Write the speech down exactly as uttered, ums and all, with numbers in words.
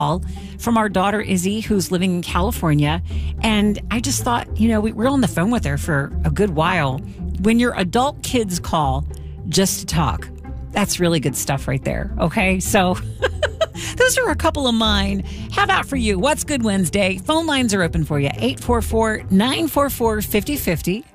call from our daughter Izzy, who's living in California. And I just thought, you know, we were on the phone with her for a good while. When your adult kids call just to talk, that's really good stuff right there. Okay, so those are a couple of mine. How about for you? What's Good Wednesday? Phone lines are open for you. eight four four, nine four four, five oh five oh.